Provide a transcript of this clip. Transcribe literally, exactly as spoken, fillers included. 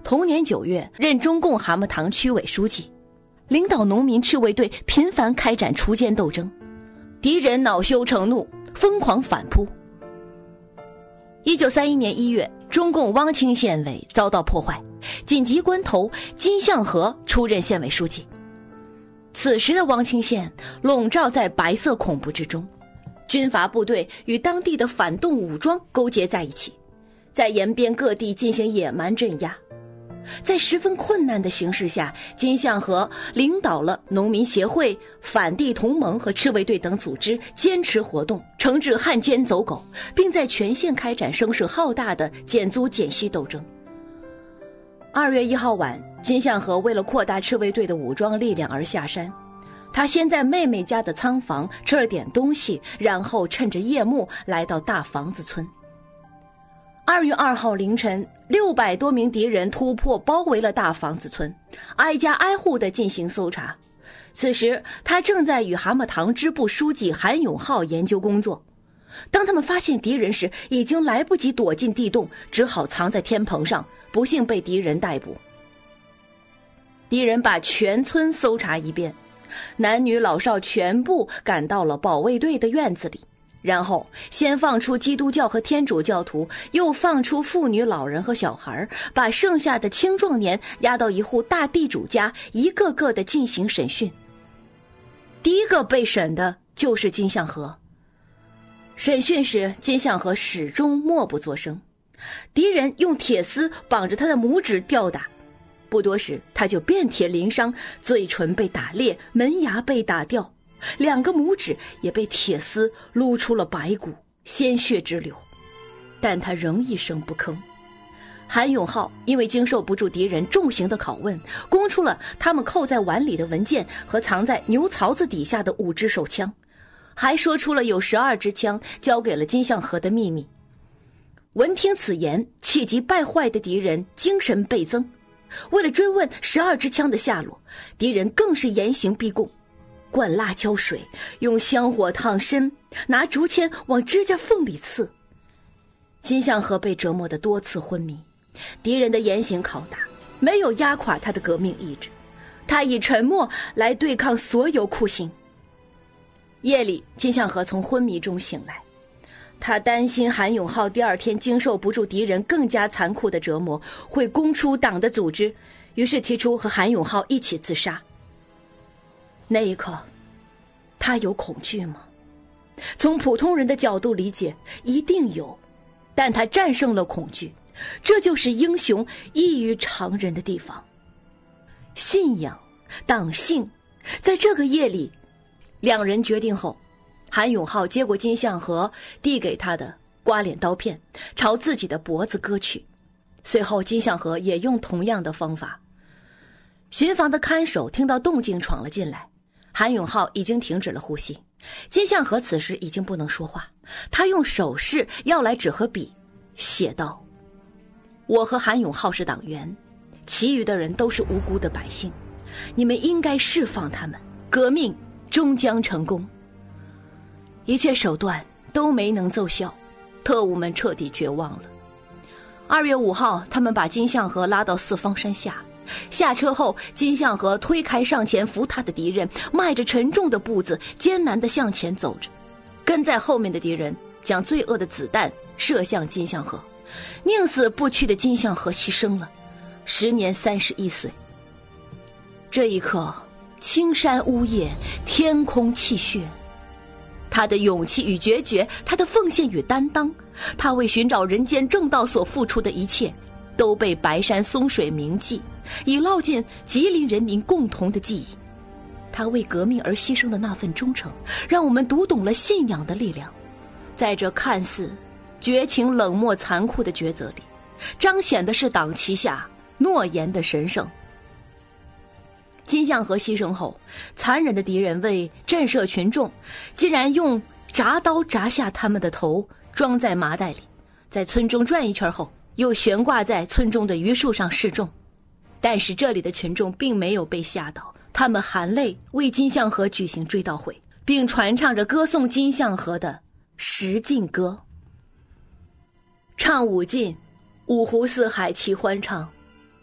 同年九月，任中共蛤蟆塘区委书记，领导农民赤卫队频繁开展锄奸斗争，敌人恼羞成怒，疯狂反扑。一九三一年一月，中共汪清县委遭到破坏，紧急关头，金相和出任县委书记。此时的汪清县笼罩在白色恐怖之中，军阀部队与当地的反动武装勾结在一起，在沿边各地进行野蛮镇压。在十分困难的形势下，金相和领导了农民协会、反帝同盟和赤卫队等组织坚持活动，惩治汉奸走狗，并在全县开展声势浩大的减租减息斗争。二月一号晚，金相和为了扩大赤卫队的武装力量而下山，他先在妹妹家的仓房吃了点东西，然后趁着夜幕来到大房子村。二月二号凌晨，六百多名敌人突破包围了大房子村，挨家挨户地进行搜查。此时他正在与蛤蟆塘支部书记韩永浩研究工作。当他们发现敌人时，已经来不及躲进地洞，只好藏在天棚上，不幸被敌人逮捕。敌人把全村搜查一遍，男女老少全部赶到了保卫队的院子里，然后先放出基督教和天主教徒，又放出妇女老人和小孩，把剩下的青壮年押到一户大地主家，一个个的进行审讯。第一个被审的就是金相和。审讯时，金相和始终默不作声，敌人用铁丝绑着他的拇指吊打，不多时他就遍体鳞伤，嘴唇被打裂，门牙被打掉，两个拇指也被铁丝撸出了白骨，鲜血直流，但他仍一声不吭。韩永浩因为经受不住敌人重刑的拷问，供出了他们扣在碗里的文件和藏在牛槽子底下的五支手枪，还说出了有十二支枪交给了金相和的秘密。闻听此言，气急败坏的敌人精神倍增，为了追问十二支枪的下落，敌人更是严刑逼供，灌辣椒水，用香火烫身，拿竹签往指甲缝里刺。金相和被折磨得多次昏迷，敌人的严刑拷打没有压垮他的革命意志，他以沉默来对抗所有酷刑。夜里，金相和从昏迷中醒来，他担心韩永浩第二天经受不住敌人更加残酷的折磨，会供出党的组织，于是提出和韩永浩一起自杀。那一刻，他有恐惧吗？从普通人的角度理解，一定有，但他战胜了恐惧，这就是英雄异于常人的地方。信仰、党性，在这个夜里，两人决定后，韩永浩接过金相和递给他的刮脸刀片，朝自己的脖子割去。随后金相和也用同样的方法。巡房的看守听到动静闯了进来，韩永浩已经停止了呼吸，金相和此时已经不能说话，他用手势要来纸和笔，写道：我和韩永浩是党员，其余的人都是无辜的百姓，你们应该释放他们，革命终将成功。一切手段都没能奏效，特务们彻底绝望了。二月五号，他们把金相和拉到四方山下，下车后，金相和推开上前扶他的敌人，迈着沉重的步子艰难地向前走着。跟在后面的敌人将罪恶的子弹射向金相和，宁死不屈的金相和牺牲了，时年三十一岁。这一刻，青山呜咽，天空泣血。他的勇气与决绝，他的奉献与担当，他为寻找人间正道所付出的一切，都被白山松水铭记，已烙进吉林人民共同的记忆。他为革命而牺牲的那份忠诚，让我们读懂了信仰的力量。在这看似绝情冷漠残酷的抉择里，彰显的是党旗下诺言的神圣。金相和牺牲后，残忍的敌人为震慑群众，竟然用铡刀铡下他们的头，装在麻袋里，在村中转一圈后，又悬挂在村中的榆树上示众。但是这里的群众并没有被吓倒，他们含泪为金相和举行追悼会，并传唱着歌颂金相和的十进歌。唱五进，五湖四海齐欢唱，